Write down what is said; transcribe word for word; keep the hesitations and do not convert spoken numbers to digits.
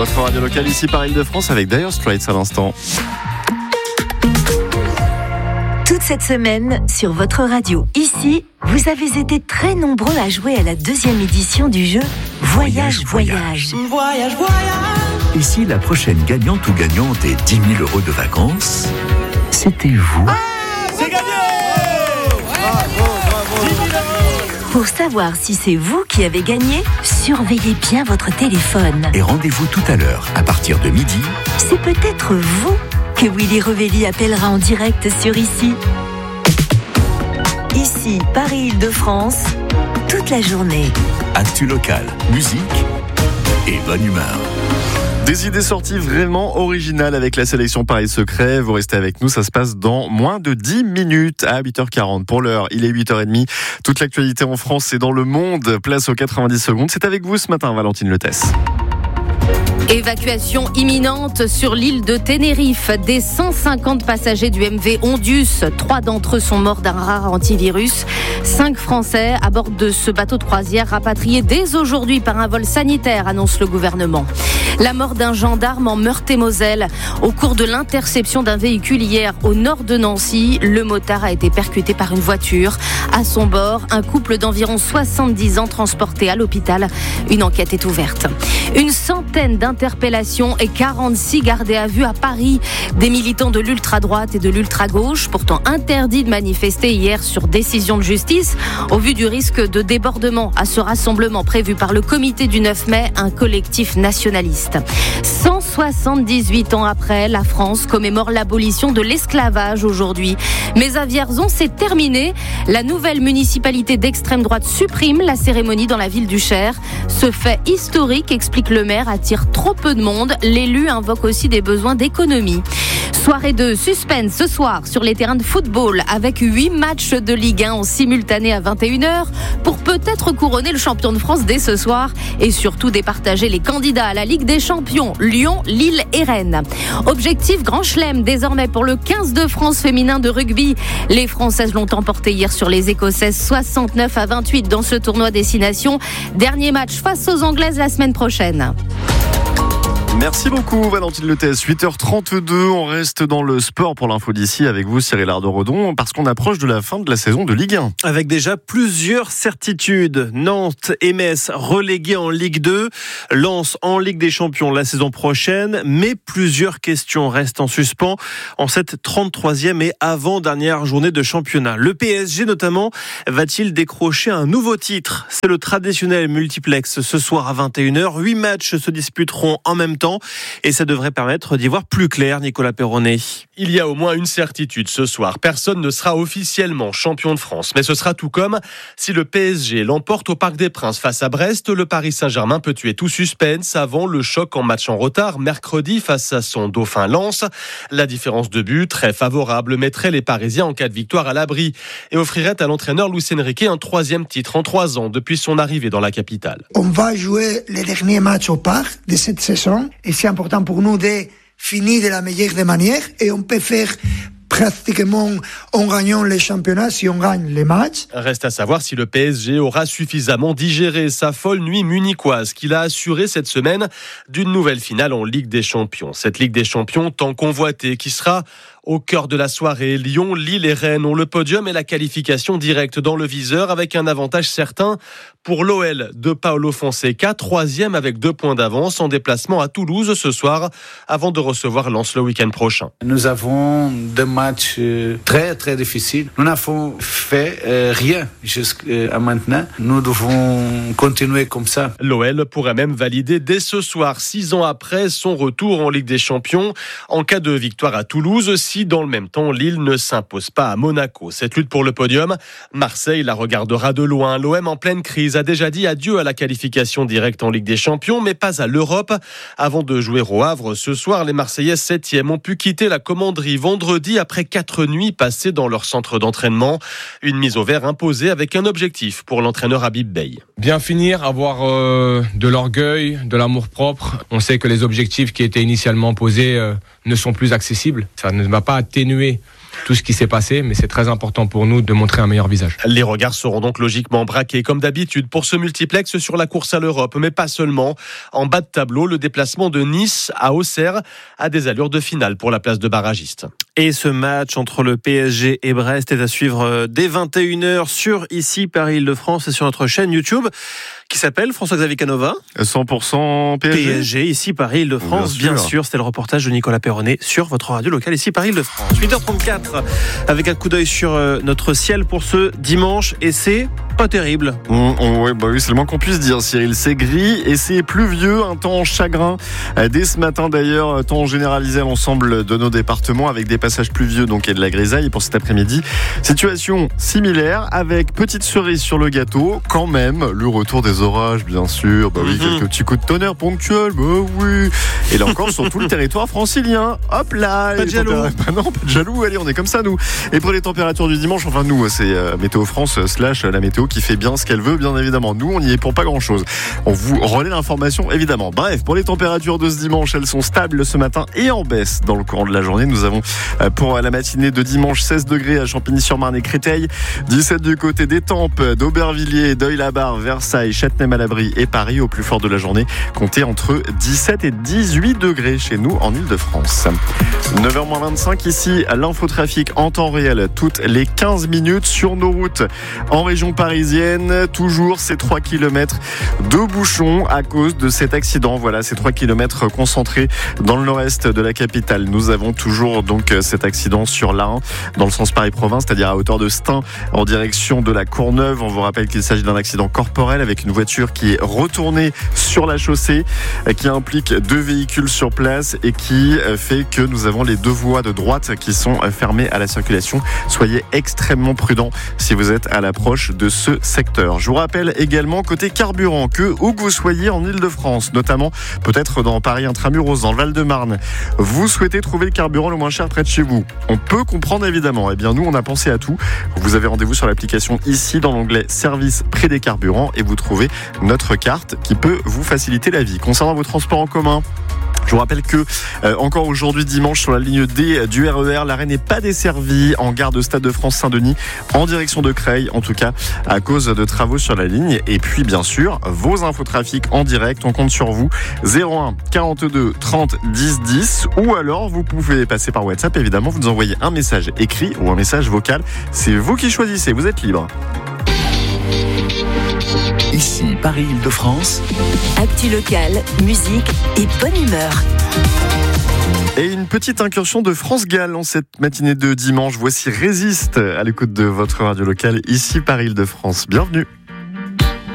Votre radio locale ici par Île-de-France avec Dire Straits à l'instant. Toute cette semaine, sur votre radio, ici, vous avez été très nombreux à jouer à la deuxième édition du jeu Voyage, Voyage. Voyage, Voyage. voyage. Et si la prochaine gagnante ou gagnante est dix mille euros de vacances, c'était vous. Ah, c'est gagné! Bravo, bravo. dix mille euros. Pour savoir si c'est vous qui avez gagné, surveillez bien votre téléphone. Et rendez-vous tout à l'heure, à partir de midi. C'est peut-être vous que Willy Revelli appellera en direct sur Ici. Ici, Paris-Île-de-France, toute la journée. Actu locale, musique et bonne humeur. Des idées sorties vraiment originales avec la sélection Paris Secret. Vous restez avec nous, ça se passe dans moins de dix minutes à huit heures quarante. Pour l'heure, il est huit heures trente. Toute l'actualité en France et dans le monde, place aux quatre-vingt-dix secondes. C'est avec vous ce matin, Valentine Letesse. Évacuation imminente sur l'île de Tenerife. Des cent cinquante passagers du M V Ondus, trois d'entre eux sont morts d'un rare antivirus. Cinq Français à bord de ce bateau de croisière rapatriés dès aujourd'hui par un vol sanitaire, annonce le gouvernement. La mort d'un gendarme en Meurthe-et-Moselle. Au cours de l'interception d'un véhicule hier au nord de Nancy, le motard a été percuté par une voiture. À son bord, un couple d'environ soixante-dix ans transporté à l'hôpital. Une enquête est ouverte. Une centaine d'interpellations et quarante-six gardés à vue à Paris. Des militants de l'ultra-droite et de l'ultra-gauche, pourtant interdits de manifester hier sur décision de justice, au vu du risque de débordement à ce rassemblement prévu par le comité du neuf mai, un collectif nationaliste. cent soixante-dix-huit ans après, la France commémore l'abolition de l'esclavage aujourd'hui. Mais à Vierzon, c'est terminé. La nouvelle municipalité d'extrême droite supprime la cérémonie dans la ville du Cher. Ce fait historique, explique le maire, attire trop peu de monde. L'élu invoque aussi des besoins d'économie. Soirée de suspense ce soir sur les terrains de football avec huit matchs de Ligue un en simultané à vingt et une heures pour peut-être couronner le champion de France dès ce soir et surtout départager les candidats à la Ligue des Champions, Lyon, Lille et Rennes. Objectif Grand Chelem désormais pour le quinze de France féminin de rugby. Les Françaises l'ont emporté hier sur les Écossaises soixante-neuf à vingt-huit dans ce tournoi Destination. Dernier match face aux Anglaises la semaine prochaine. Merci beaucoup Valentine Letesse. huit heures trente-deux, on reste dans le sport pour l'info d'ici avec vous Cyril Ardo-Redon parce qu'on approche de la fin de la saison de Ligue un. Avec déjà plusieurs certitudes. Nantes et Metz relégués en Ligue deux, Lens en Ligue des Champions la saison prochaine, mais plusieurs questions restent en suspens en cette trente-troisième et avant-dernière journée de championnat. Le P S G notamment va-t-il décrocher un nouveau titre ? C'est le traditionnel multiplex ce soir à vingt et une heures. Huit matchs se disputeront en même temps. Et ça devrait permettre d'y voir plus clair, Nicolas Perronnet. Il y a au moins une certitude ce soir. Personne ne sera officiellement champion de France. Mais ce sera tout comme si le P S G l'emporte au Parc des Princes face à Brest. Le Paris Saint-Germain peut tuer tout suspense avant le choc en match en retard mercredi face à son dauphin Lens. La différence de but, très favorable, mettrait les Parisiens en cas de victoire à l'abri et offrirait à l'entraîneur Luis Enrique un troisième titre en trois ans depuis son arrivée dans la capitale. On va jouer les derniers matchs au Parc de cette saison. Et c'est important pour nous de finir de la meilleure des manières. Et on peut faire pratiquement en gagnant les championnats si on gagne les matchs. Reste à savoir si le P S G aura suffisamment digéré sa folle nuit munichoise qu'il a assurée cette semaine d'une nouvelle finale en Ligue des Champions. Cette Ligue des Champions tant convoitée qui sera au cœur de la soirée. Lyon, Lille et Rennes ont le podium et la qualification directe dans le viseur avec un avantage certain pour l'O L de Paulo Fonseca, troisième avec deux points d'avance en déplacement à Toulouse ce soir avant de recevoir Lens le week-end prochain. Nous avons deux matchs très très difficiles. Nous n'avons fait euh, rien jusqu'à maintenant. Nous devons continuer comme ça. L'O L pourrait même valider dès ce soir, six ans après son retour en Ligue des Champions, en cas de victoire à Toulouse, si dans le même temps Lille ne s'impose pas à Monaco. Cette lutte pour le podium, Marseille la regardera de loin. L'O M en pleine crise a déjà dit adieu à la qualification directe en Ligue des Champions, mais pas à l'Europe. Avant de jouer au Havre ce soir, les Marseillais septième ont pu quitter la commanderie vendredi après quatre nuits passées dans leur centre d'entraînement. Une mise au vert imposée avec un objectif pour l'entraîneur Habib Beye. Bien finir, avoir euh, de l'orgueil, de l'amour-propre. On sait que les objectifs qui étaient initialement posés euh, ne sont plus accessibles. Ça ne va pas atténuer tout ce qui s'est passé, mais c'est très important pour nous de montrer un meilleur visage. Les regards seront donc logiquement braqués comme d'habitude pour ce multiplex sur la course à l'Europe, mais pas seulement. En bas de tableau, le déplacement de Nice à Auxerre a des allures de finale pour la place de barragiste. Et ce match entre le P S G et Brest est à suivre dès vingt et une heures sur ici Paris-Île-de-France et sur notre chaîne YouTube qui s'appelle François-Xavier Canova. cent pour cent P S G. P S G, ici Paris-Île-de-France, bien, bien sûr. sûr. C'était le reportage de Nicolas Perronnet sur votre radio locale ici Paris-Île-de-France. huit heures trente-quatre, avec un coup d'œil sur notre ciel pour ce dimanche, et c'est pas terrible. On, on, ouais, bah oui, c'est le moins qu'on puisse dire, Cyril. C'est gris et c'est pluvieux, un temps chagrin. Dès ce matin d'ailleurs, temps généralisé à l'ensemble de nos départements avec des passages pluvieux donc et de la grisaille. Et pour cet après-midi, situation similaire avec petite cerise sur le gâteau. Quand même, le retour des orages, bien sûr. Bah oui, mm-hmm. quelques petits coups de tonnerre ponctuels. Bah oui. Et là encore sur tout le territoire francilien. Hop là. Pas de jaloux. Bah non, pas de jaloux. Allez, on est comme ça nous. Et pour les températures du dimanche, enfin nous, c'est euh, Météo France slash la météo qui fait bien ce qu'elle veut, bien évidemment. Nous, on y est pour pas grand-chose. On vous relaie l'information, évidemment. Bref, pour les températures de ce dimanche, elles sont stables ce matin et en baisse dans le courant de la journée. Nous avons pour la matinée de dimanche seize degrés à Champigny-sur-Marne et Créteil, dix-sept du côté d'Étampes, d'Aubervilliers, d'Oeil-la-Barre, Versailles, Châtenay-Malabry et Paris. Au plus fort de la journée, comptez entre dix-sept et dix-huit degrés chez nous en Ile-de-France. neuf heures moins vingt-cinq ici, l'infotrafic en temps réel toutes les quinze minutes sur nos routes en région parisienne. Toujours ces trois kilomètres de bouchons à cause de cet accident. Voilà, ces trois kilomètres concentrés dans le nord-est de la capitale. Nous avons toujours donc cet accident sur l'A un dans le sens Paris-Province, c'est-à-dire à hauteur de Stein en direction de la Courneuve. On vous rappelle qu'il s'agit d'un accident corporel avec une voiture qui est retournée sur la chaussée, qui implique deux véhicules sur place et qui fait que nous avons les deux voies de droite qui sont fermées à la circulation. Soyez extrêmement prudents si vous êtes à l'approche de ce secteur. Je vous rappelle également côté carburant que où que vous soyez en Ile-de-France, notamment peut-être dans Paris intramuros, dans le Val-de-Marne, vous souhaitez trouver le carburant le moins cher près de chez vous. On peut comprendre évidemment. Eh bien nous on a pensé à tout. Vous avez rendez-vous sur l'application ici dans l'onglet service prix des carburants et vous trouvez notre carte qui peut vous faciliter la vie. Concernant vos transports en commun, je vous rappelle que euh, encore aujourd'hui dimanche sur la ligne D du R E R, l'arrêt n'est pas desservi en gare de Stade de France Saint-Denis en direction de Creil, en tout cas à cause de travaux sur la ligne. Et puis bien sûr vos infotrafics en direct, on compte sur vous. Zéro un quarante-deux trente dix dix ou alors vous pouvez passer par WhatsApp évidemment, vous nous envoyez un message écrit ou un message vocal. C'est vous qui choisissez, vous êtes libre. Ici Paris-Île-de-France. Actu locale, musique et bonne humeur. Et une petite incursion de France Gall en cette matinée de dimanche. Voici Résiste à l'écoute de votre radio locale ici Paris-Île-de-France. Bienvenue.